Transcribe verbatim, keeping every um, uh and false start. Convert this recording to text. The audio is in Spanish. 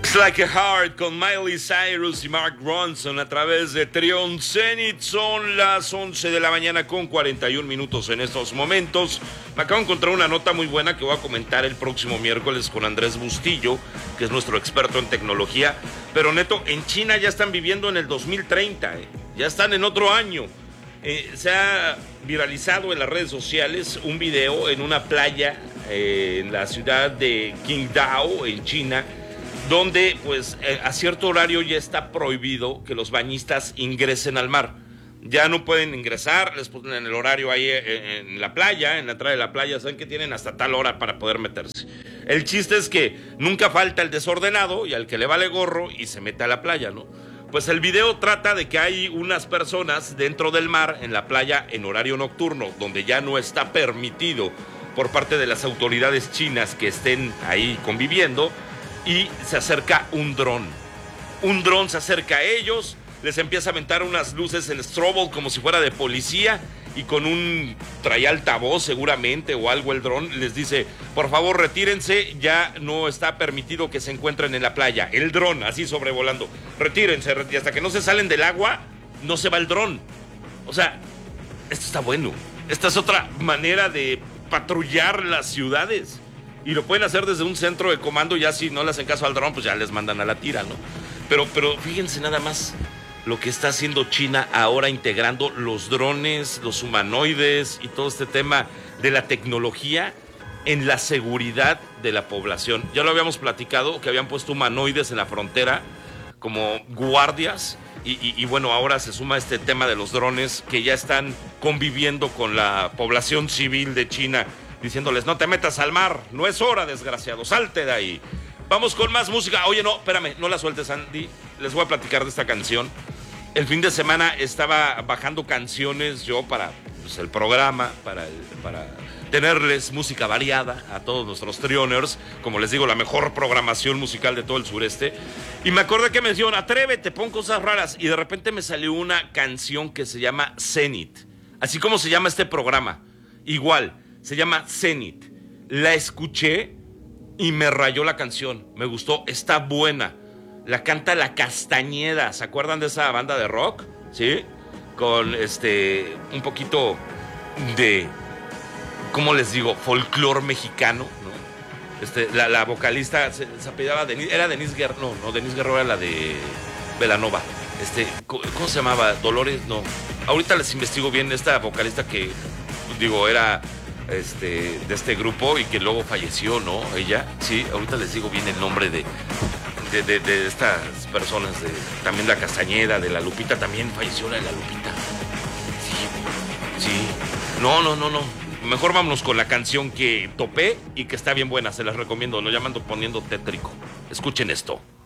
It's Like a Heart con Miley Cyrus y Mark Ronson a través de Trion Zenith. Son las once de la mañana con cuarenta y un minutos en estos momentos. Me acabo de encontrar una nota muy buena que voy a comentar el próximo miércoles con Andrés Bustillo, que es nuestro experto en tecnología. Pero neto, en China ya están viviendo en el dos mil treinta, eh. ya están en otro año. Eh, se ha viralizado en las redes sociales un video en una playa eh, en la ciudad de Qingdao, en China, donde pues eh, a cierto horario ya está prohibido que los bañistas ingresen al mar. Ya no pueden ingresar, les ponen el horario ahí en, en la playa, en la entrada de la playa, saben que tienen hasta tal hora para poder meterse. El chiste es que nunca falta el desordenado y al que le vale gorro y se mete a la playa, ¿no? Pues el video trata de que hay unas personas dentro del mar, en la playa, en horario nocturno, donde ya no está permitido por parte de las autoridades chinas que estén ahí conviviendo. Y se acerca un dron. Un dron se acerca a ellos, les empieza a aventar unas luces en strobo como si fuera de policía y con un trae altavoz seguramente o algo el dron les dice, por favor retírense, ya no está permitido que se encuentren en la playa. El dron así sobrevolando, retírense, y hasta que no se salen del agua, no se va el dron. O sea, esto está bueno. Esta es otra manera de patrullar las ciudades. Y lo pueden hacer desde un centro de comando, ya si no le hacen caso al dron, pues ya les mandan a la tira, ¿no? Pero, pero fíjense nada más lo que está haciendo China ahora integrando los drones, los humanoides y todo este tema de la tecnología en la seguridad de la población. Ya lo habíamos platicado, que habían puesto humanoides en la frontera como guardias y, y, y bueno, ahora se suma este tema de los drones que ya están conviviendo con la población civil de China, diciéndoles, no te metas al mar, no es hora, desgraciado, salte de ahí. Vamos con más música. Oye, no, espérame, no la sueltes, Andy. Les voy a platicar de esta canción. El fin de semana estaba bajando canciones yo para pues, el programa, para, el, para tenerles música variada a todos nuestros Trioners. Como les digo, la mejor programación musical de todo el sureste. Y me acordé que me dijeron, atrévete, pon cosas raras. Y de repente me salió una canción que se llama Zenith. Así como se llama este programa. Igual. Se llama Zenith. La escuché y me rayó la canción. Me gustó, está buena. La canta La Castañeda. ¿Se acuerdan de esa banda de rock? ¿Sí? Con este un poquito de, ¿cómo les digo? Folclor mexicano, ¿no? Este, la, la vocalista se, se apellidaba Denise, era Denise Guerrero. No, no, Denise Guerrero era la de Belanova. Este, ¿cómo se llamaba? Dolores, no. Ahorita les investigo bien esta vocalista que, digo, era Este, de este grupo y que luego falleció, ¿no? Ella, sí, ahorita les digo bien el nombre de, de, de, de estas personas, de, también la Castañeda, de la Lupita, también falleció la de la Lupita. Sí, sí. No, no, no, no. Mejor vámonos con la canción que topé y que está bien buena, se las recomiendo, no llamando poniendo tétrico. Escuchen esto.